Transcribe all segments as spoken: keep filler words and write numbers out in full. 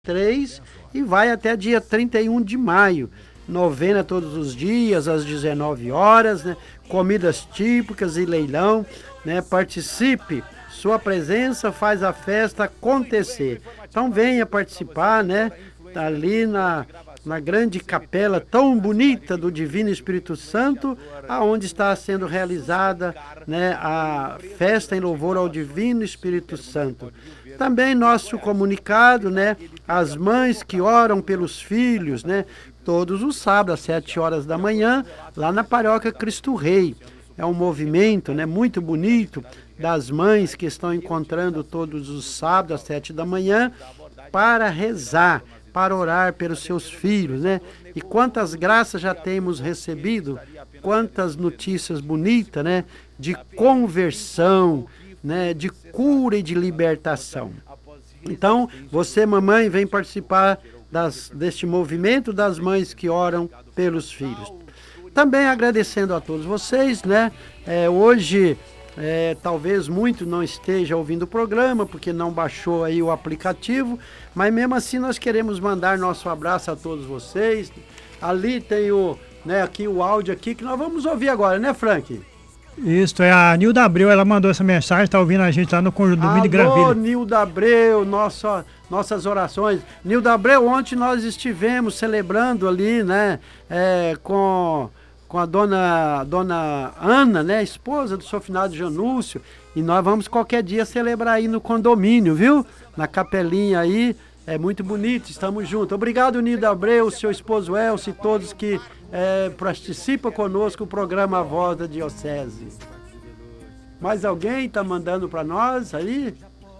três e vai até dia trinta e um de maio. Novena todos os dias, às dezenove horas, né? Comidas típicas e leilão, né? Participe, sua presença faz a festa acontecer. Então venha participar, né? Ali na, na grande capela tão bonita do Divino Espírito Santo, aonde está sendo realizada, né, a festa em louvor ao Divino Espírito Santo. Também nosso comunicado, né, as mães que oram pelos filhos, né, todos os sábados às sete horas da manhã, lá na Paróquia Cristo Rei. É um movimento, né, muito bonito das mães que estão encontrando todos os sábados às sete da manhã para rezar, para orar pelos seus filhos, né? E quantas graças já temos recebido, quantas notícias bonitas, né? De conversão, né? De cura e de libertação. Então, você, mamãe, vem participar das, deste movimento das mães que oram pelos filhos. Também agradecendo a todos vocês, né? É, hoje... É, talvez muito não esteja ouvindo o programa, porque não baixou aí o aplicativo, mas mesmo assim nós queremos mandar nosso abraço a todos vocês. Ali tem o, né, aqui o áudio aqui que nós vamos ouvir agora, né, Frank? Isso, é a Nilda Abreu, ela mandou essa mensagem, está ouvindo a gente lá no Condomínio de Granville. Alô, Nilda Abreu, nossa, nossas orações. Nilda Abreu, ontem nós estivemos celebrando ali, né, é, com... com a dona, dona Ana, né, esposa do seu finado Janúcio, e nós vamos qualquer dia celebrar aí no condomínio, viu? Na capelinha aí, é muito bonito, estamos juntos. Obrigado, Nilda Abreu, seu esposo Elcio e todos que é, participam conosco do programa A Voz da Diocese. Mais alguém está mandando para nós aí?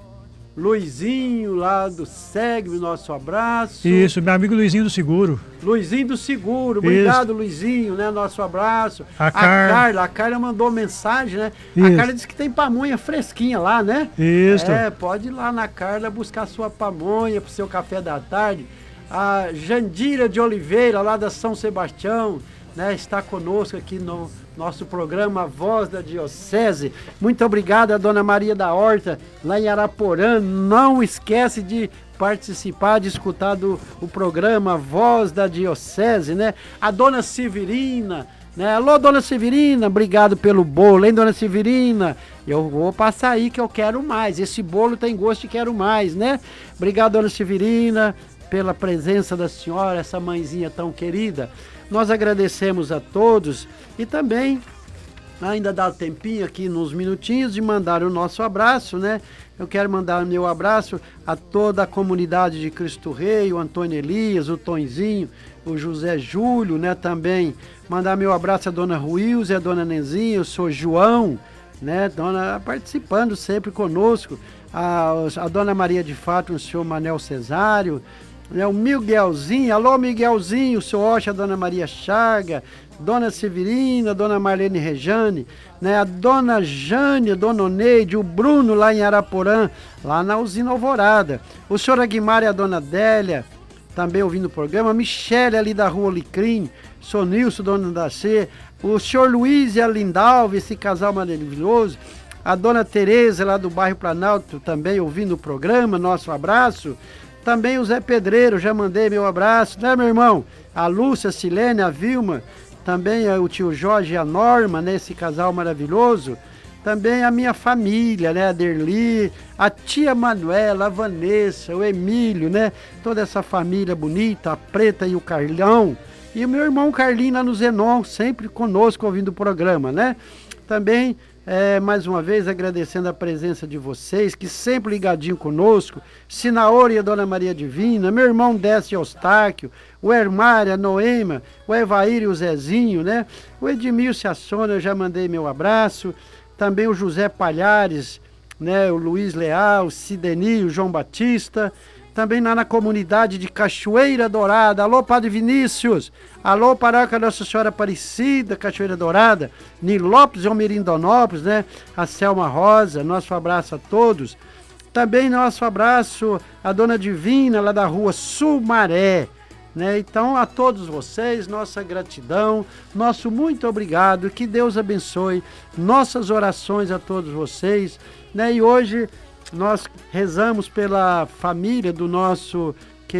Luizinho lá do Segre, nosso abraço. Isso, meu amigo Luizinho do Seguro. Luizinho do Seguro, obrigado. Isso. Luizinho, né? Nosso abraço. A, a Car... Carla, a Carla mandou mensagem, né? Isso. A Carla disse que tem pamonha fresquinha lá, né? Isso. É, pode ir lá na Carla buscar sua pamonha pro seu café da tarde. A Jandira de Oliveira, lá da São Sebastião, né? Está conosco aqui no nosso programa A Voz da Diocese. Muito obrigado a Dona Maria da Horta, lá em Araporã. Não esquece de participar, de escutar do, o programa Voz da Diocese, né? A Dona Severina, né? Alô, Dona Severina, obrigado pelo bolo, hein, Dona Severina? Eu vou passar aí que eu quero mais. Esse bolo tem gosto de quero mais, né? Obrigado, Dona Severina, pela presença da senhora, essa mãezinha tão querida. Nós agradecemos a todos e também ainda dá tempinho aqui nos minutinhos de mandar o nosso abraço, né? Eu quero mandar o meu abraço a toda a comunidade de Cristo Rei, o Antônio Elias, o Tonzinho, o José Júlio, né? Também mandar meu abraço a Dona Ruilza, a Dona Nenzinha, o senhor João, né? Dona participando sempre conosco, a, a Dona Maria de Fátima, o senhor Manel Cesário, né, o Miguelzinho, alô Miguelzinho, o seu Oxa, a Dona Maria Chaga, Dona Severina, Dona Marlene Rejane, né, a Dona Jânia, Dona Oneide, o Bruno lá em Araporã, lá na usina Alvorada, o senhor Aguimar e a Dona Adélia, também ouvindo o programa, a Michele ali da Rua Olicrim, o senhor Nilson, Dona Dacê, o senhor Luiz e a Lindalva, esse casal maravilhoso, a Dona Tereza lá do bairro Planalto, também ouvindo o programa, nosso abraço. Também o Zé Pedreiro, já mandei meu abraço, né, meu irmão? A Lúcia, a Silene, a Vilma, também o tio Jorge e a Norma, né, esse casal maravilhoso. Também a minha família, né, a Derli, a tia Manuela, a Vanessa, o Emílio, né, toda essa família bonita, a Preta e o Carlão. E o meu irmão Carlinho lá no Zenon, sempre conosco ouvindo o programa, né? Também... É, mais uma vez agradecendo a presença de vocês, que sempre ligadinho conosco, Sinaori e a Dona Maria Divina, meu irmão Décio Eustáquio, o Hermário, a Noema, o Evair e o Zezinho, né? O Edmilson e a Sônia, eu já mandei meu abraço, também o José Palhares, né? O Luiz Leal, o Sideni, o João Batista, também lá na comunidade de Cachoeira Dourada. Alô, Padre Vinícius. Alô, Paróquia Nossa Senhora Aparecida, Cachoeira Dourada. Nilópolis e Almirindonópolis, né? A Selma Rosa, nosso abraço a todos. Também nosso abraço à Dona Divina, lá da rua Sumaré, né? Então, a todos vocês, nossa gratidão, nosso muito obrigado. Que Deus abençoe nossas orações a todos vocês, né? E hoje... nós rezamos pela família do nosso